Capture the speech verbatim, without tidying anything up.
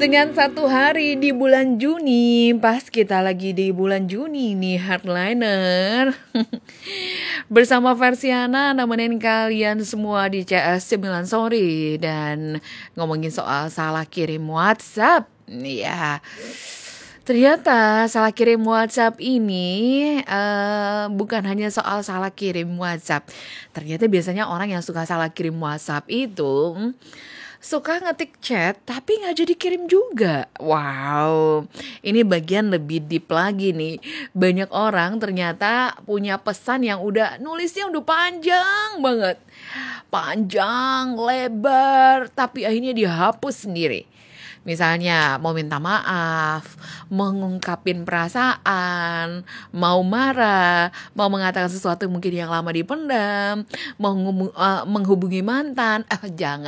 Dengan satu hari di bulan Juni, pas kita lagi di bulan Juni nih Hardliner. Bersama Versiana nemenin kalian semua di C S sembilan sore dan ngomongin soal salah kirim WhatsApp. Ya. Ternyata salah kirim WhatsApp ini uh, bukan hanya soal salah kirim WhatsApp. Ternyata biasanya orang yang suka salah kirim WhatsApp itu suka ngetik chat tapi nggak jadi kirim juga. Wow, ini bagian lebih deep lagi nih. Banyak orang ternyata punya pesan yang udah nulisnya udah panjang banget. Panjang, lebar, tapi akhirnya dihapus sendiri. Misalnya mau minta maaf, mengungkapin perasaan, mau marah, mau mengatakan sesuatu mungkin yang lama dipendam, mau ngumu- uh, menghubungi mantan. Eh jangan.